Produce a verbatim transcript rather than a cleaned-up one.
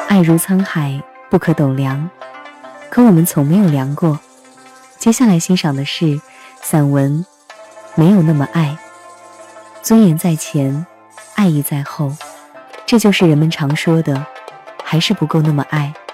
爱如沧海，不可斗量，可我们从没有量过。接下来欣赏的是散文《没有那么爱》，尊严在前，爱意在后，这就是人们常说的，还是不够那么爱。